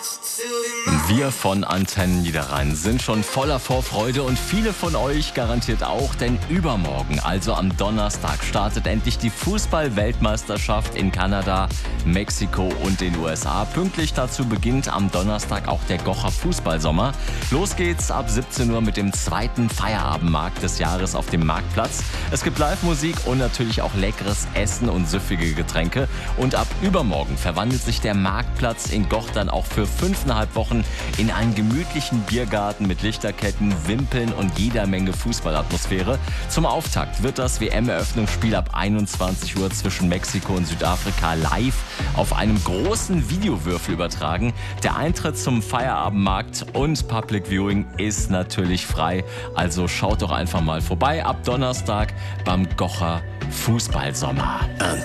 Wir von Antennen Niederrhein sind schon voller Vorfreude und viele von euch garantiert auch, denn übermorgen, also am Donnerstag, startet endlich die Fußball-Weltmeisterschaft in Kanada, Mexiko und den USA. Pünktlich dazu beginnt am Donnerstag auch der Gocher Fußballsommer. Los geht's ab 17 Uhr mit dem zweiten Feierabendmarkt des Jahres auf dem Marktplatz. Es gibt Live-Musik und natürlich auch leckeres Essen und süffige Getränke. Und ab übermorgen verwandelt sich der Marktplatz in Goch dann auch für 5,5 Wochen in einen gemütlichen Biergarten mit Lichterketten, Wimpeln und jeder Menge Fußballatmosphäre. Zum Auftakt wird das WM-Eröffnungsspiel ab 21 Uhr zwischen Mexiko und Südafrika live auf einem großen Videowürfel übertragen. Der Eintritt zum Feierabendmarkt und Public Viewing ist natürlich frei. Also schaut doch einfach mal vorbei ab Donnerstag beim Gocher Fußballsommer.